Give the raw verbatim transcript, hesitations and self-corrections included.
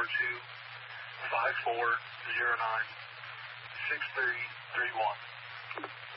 four two, five four zero nine, six three three one.